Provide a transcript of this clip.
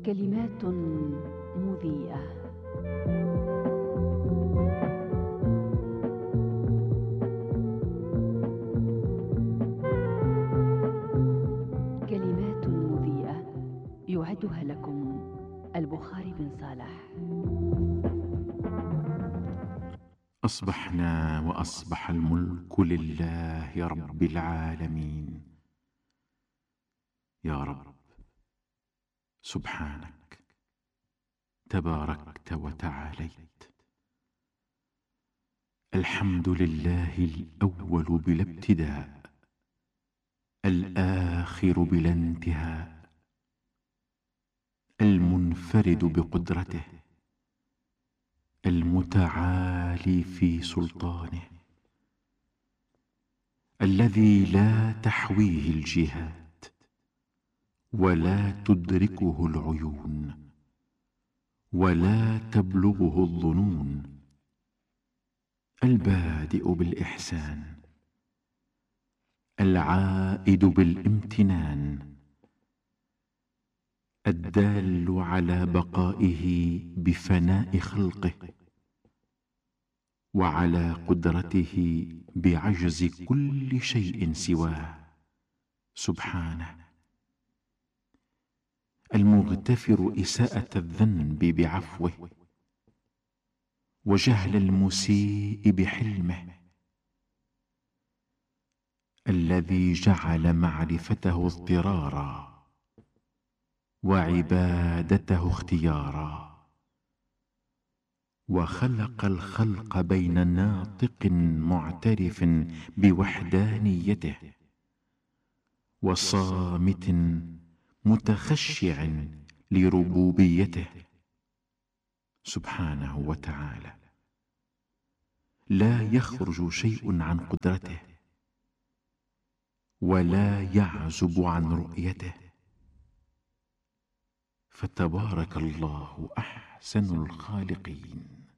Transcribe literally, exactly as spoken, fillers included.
كلمات مذيئة. كلمات مذيئة يعدها لكم البخاري بن صالح. أصبحنا وأصبح الملك لله رب العالمين. يا رب سبحانك تباركت وتعاليت. الحمد لله الأول بلا ابتداء، الآخر بلا انتهاء، المنفرد بقدرته، المتعالي في سلطانه، الذي لا تحويه الجهات ولا تدركه العيون ولا تبلغه الظنون، البادئ بالإحسان، العائد بالامتنان، الدال على بقائه بفناء خلقه، وعلى قدرته بعجز كل شيء سواه سبحانه، المغتفر إساءة الذنب بعفوه، وجهل المسيء بحلمه، الذي جعل معرفته اضطرارا وعبادته اختيارا، وخلق الخلق بين ناطق معترف بوحدانيته وصامت متخشع لربوبيته سبحانه وتعالى. لا يخرج شيء عن قدرته ولا يعزب عن رؤيته، فتبارك الله أحسن الخالقين.